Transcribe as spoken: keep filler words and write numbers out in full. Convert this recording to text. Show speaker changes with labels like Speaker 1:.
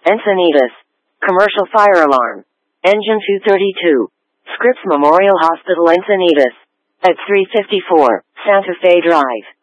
Speaker 1: Encinitas. Commercial fire alarm. Engine two thirty-two. Scripps Memorial Hospital, Encinitas. At three fifty-four Santa Fe Drive.